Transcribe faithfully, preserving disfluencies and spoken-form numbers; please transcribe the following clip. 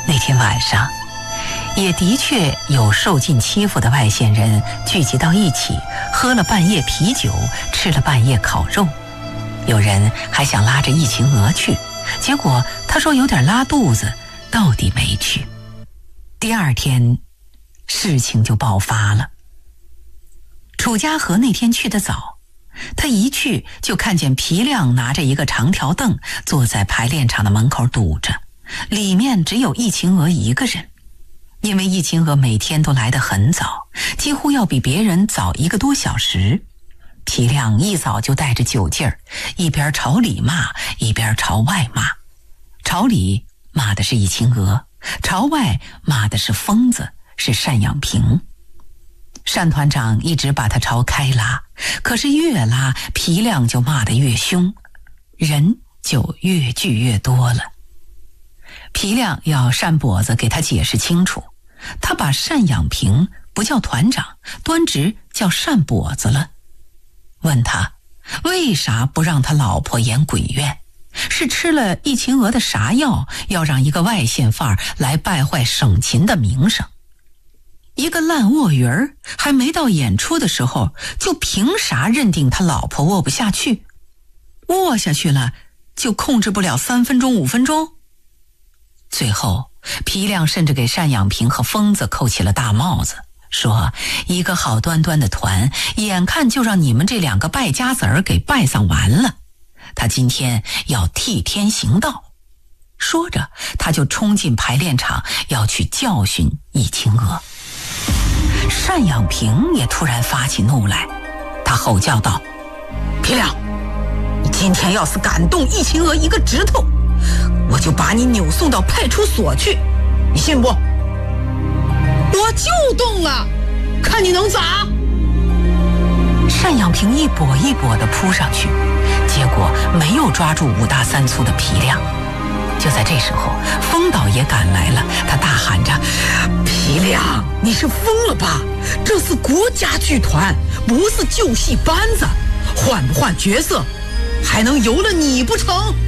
那天晚上，也的确有受尽欺负的外县人聚集到一起，喝了半夜啤酒，吃了半夜烤肉。有人还想拉着疫情娥去，结果他说有点拉肚子，到底没去。第二天，事情就爆发了。楚家和那天去得早，他一去就看见皮亮拿着一个长条凳坐在排练场的门口堵着，里面只有疫情娥一个人。因为疫情娥每天都来得很早，几乎要比别人早一个多小时。皮亮一早就带着酒劲儿，一边朝里骂，一边朝外骂。朝里骂的是疫情娥，朝外骂的是疯子，是单养平。单团长一直把他朝开拉，可是越拉皮亮就骂得越凶，人就越聚越多了。皮亮要单跛子给他解释清楚，他把单养平不叫团长，端直叫单跛子了。问他为啥不让他老婆演鬼院，是吃了疫情娥的啥药，要让一个外县范儿来败坏省勤的名声。一个烂卧鱼儿还没到演出的时候，就凭啥认定他老婆卧不下去？卧下去了就控制不了三分钟五分钟？最后皮亮甚至给单养平和疯子扣起了大帽子，说一个好端端的团，眼看就让你们这两个败家子儿给败丧完了，他今天要替天行道。说着他就冲进排练场，要去教训疫情娥。单养平也突然发起怒来，他吼叫道：皮亮，你今天要是敢动疫情娥一个指头，我就把你扭送到派出所去，你信不？ 我就动了，看你能咋？ 单养平一跛一跛地扑上去，结果没有抓住五大三粗的皮亮。就在这时候，风导也赶来了，他大喊着：皮亮，你是疯了吧？这是国家剧团，不是旧戏班子，换不换角色还能由了你不成？